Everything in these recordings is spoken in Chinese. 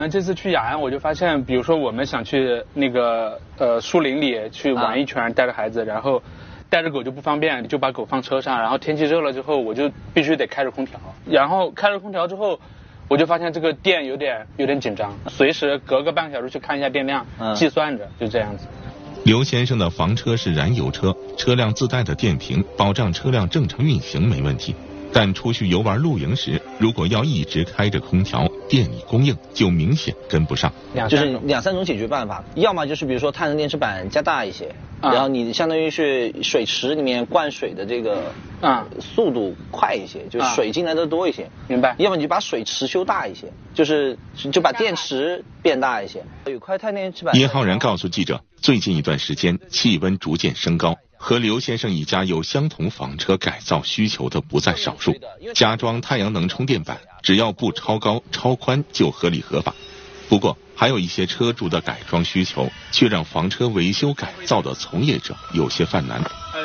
那这次去雅安，我就发现，比如说我们想去那个树林里去玩一圈，带着孩子，然后带着狗就不方便，就把狗放车上，然后天气热了之后，我就必须得开着空调，然后开着空调之后，我就发现这个电有点紧张，随时隔个半个小时去看一下电量，计算着，就这样子。 刘先生的房车是燃油车，车辆自带的电瓶保障车辆正常运行没问题。但出去游玩露营时，如果要一直开着空调，电力供应就明显跟不上。 就是2、3种解决办法，要么就是比如说太阳能电池板加大一些，然后你相当于是水池里面灌水的这个速度快一些，就是水进来的多一些。 明白。 要么你就把水池修大一些，就把电池变大一些。有块太阳能电池板。 叶浩然告诉记者，最近一段时间气温逐渐升高。和刘先生一家有相同房车改造需求的不在少数，加装太阳能充电板，只要不超高超宽就合理合法。不过，还有一些车主的改装需求，却让房车维修改造的从业者有些犯难。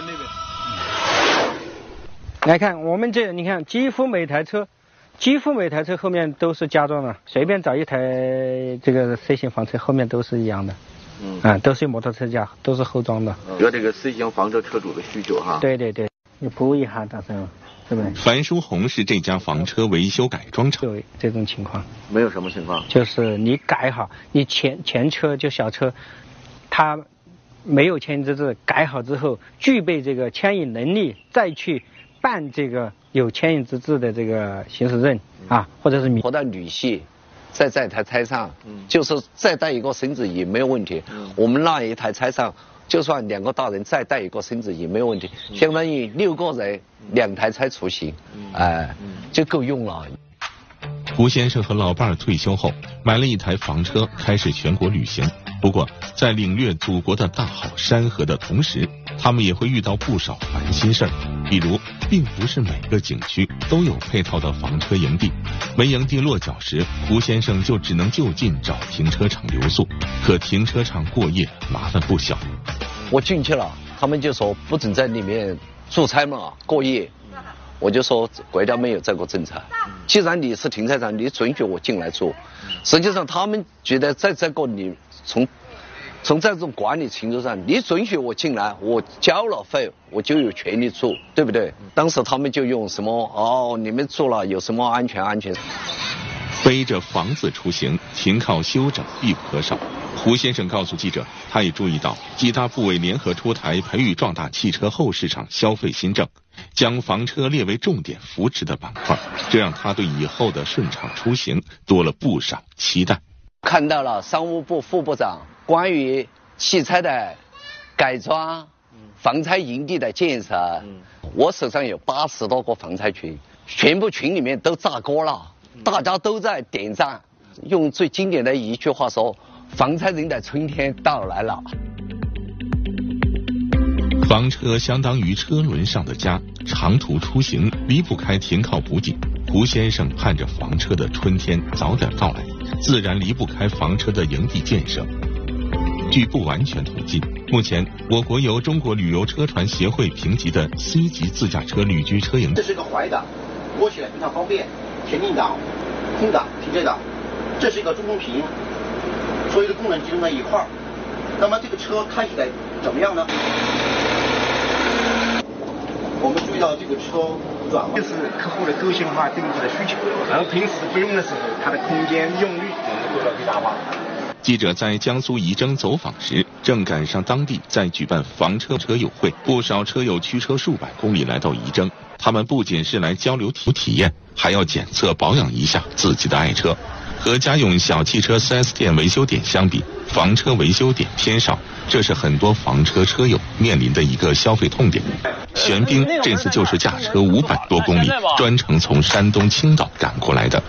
来看我们这，你看几乎每台车后面都是加装的，随便找一台这个 C 型房车后面都是一样的。都是摩托车架，都是后装的。 有这个 C 型房车车主的需求哈。 对，你补一下打算，对不对？ 樊书红是这家房车维修改装厂。 就这种情况。 没有什么情况。 就是你改好，你前车就小车，它没有牵引资质，改好之后具备这个牵引能力，再去办这个有牵引资质的这个行驶证或者是活到女婿。在这台车上，就是再带一个孙子也没有问题。我们那一台车上，就算2个大人再带一个孙子也没有问题，相当于6个人2台车出行，就够用了。 胡先生和老伴儿退休后，买了一台房车，开始全国旅行。不过，在领略祖国的大好山河的同时，他们也会遇到不少烦心事儿。比如，并不是每个景区都有配套的房车营地，没营地落脚时，胡先生就只能就近找停车场留宿。可停车场过夜麻烦不小。 我进去了，他们就说不准在里面驻车嘛，过夜。我就说国家没有这个政策，既然你是停车场，你准许我进来住。实际上他们觉得在这个你从这种管理程度上，你准许我进来，我交了费，我就有权利住，对不对？当时他们就用什么你们住了有什么安全。 背着房子出行，停靠休整必不可少。胡先生告诉记者，他也注意到几大部委联合出台培育壮大汽车后市场消费新政，将房车列为重点扶持的板块，这让他对以后的顺畅出行多了不少期待。 看到了商务部副部长关于汽车的改装、房车营地的建设，我手上有80多个房车群，全部群里面都炸锅了，大家都在点赞。用最经典的一句话说，房车人的春天到来了。 房车相当于车轮上的家，长途出行离不开停靠补给。胡先生盼着房车的春天早点到来，自然离不开房车的营地建设。据不完全统计，目前我国由中国旅游车船协会评级的 C 级自驾车旅居车营， 这是一个怀档，摸起来非常方便，前进档、空档、停车档，这是一个中控屏，所有的功能集中在一块儿。那么这个车开起来怎么样呢？我们注意到这个车转弯， 这是客户的个性化定制的需求，然后平时不用的时候，它的空间用率我们做到最大化。 记者在江苏仪征走访时，正赶上当地在举办房车车友会，不少车友驱车数百公里来到仪征，他们不仅是来交流体验，还要检测保养一下自己的爱车。和家用小汽车 4S 店维修点相比，房车维修点偏少，这是很多房车车友面临的一个消费痛点。玄彬这次就是驾车500多公里，专程从山东青岛赶过来的。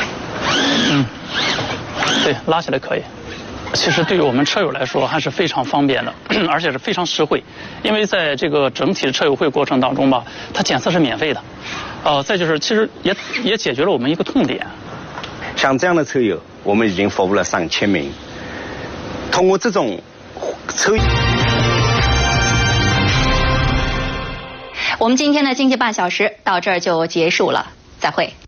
对，拉起来可以。其实对于我们车友来说还是非常方便的，而且是非常实惠。因为在这个整体的车友会过程当中吧，它检测是免费的。再就是其实也解决了我们一个痛点。 像这样的车友，我们已经服务了上千名。通过这种车友， 我们今天的经济半小时到这儿就结束了，再会。